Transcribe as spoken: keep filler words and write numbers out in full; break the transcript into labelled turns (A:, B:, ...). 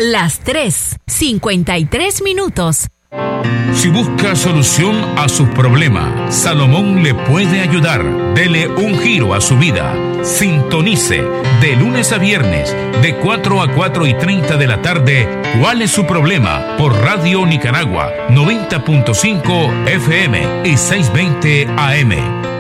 A: Las tres, cincuenta y tres minutos.
B: Si busca solución a sus problemas, Salomón le puede ayudar. Dele un giro a su vida. Sintonice de lunes a viernes de cuatro a cuatro y treinta de la tarde. ¿Cuál es su problema? Por Radio Nicaragua noventa punto cinco F M y seiscientos veinte A M.